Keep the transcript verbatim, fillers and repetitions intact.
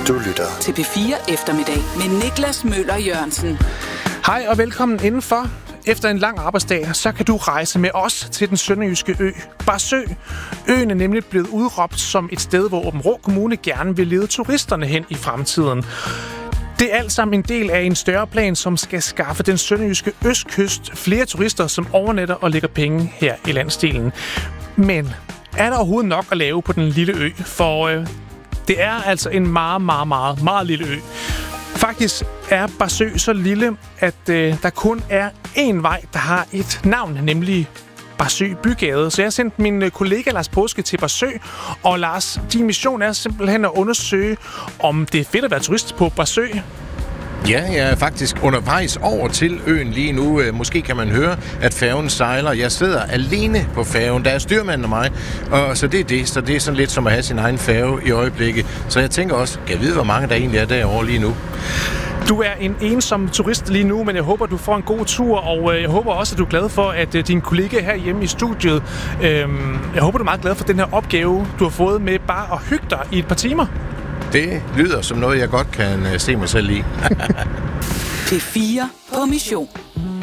Du lytter til P fire Eftermiddag med Niklas Møller Jørgensen. Hej og velkommen indenfor. Efter en lang arbejdsdag, så kan du rejse med os til den sønderjyske ø, Barsø. Øen er nemlig blevet udråbt som et sted, hvor Aabenraa Kommune gerne vil lede turisterne hen i fremtiden. Det er alt sammen en del af en større plan, som skal skaffe den sønderjyske østkyst flere turister, som overnatter og lægger penge her i landsdelen. Men er der overhovedet nok at lave på den lille ø? For øh, det er altså en meget, meget, meget, meget lille ø. Faktisk er Barsø så lille, at øh, der kun er én vej, der har et navn, nemlig Barsø Bygade. Så jeg har sendt min kollega Lars Påske til Barsø, og Lars, din mission er simpelthen at undersøge, om det er fedt at være turist på Barsø. Ja, jeg er faktisk undervejs over til øen lige nu. Måske kan man høre, at færgen sejler. Jeg sidder alene på færgen. Der er styrmanden og mig, og så det er det. Så det er sådan lidt som at have sin egen færge i øjeblikket. Så jeg tænker også, kan jeg vide, hvor mange der egentlig er derovre lige nu? Du er en ensom turist lige nu, men jeg håber, du får en god tur, og jeg håber også, at du er glad for, at din kollega her hjemme i studiet, øhm, jeg håber, du er meget glad for den her opgave, du har fået med bare at hygge dig i et par timer. Det lyder som noget, jeg godt kan se mig selv i. P fire på mission.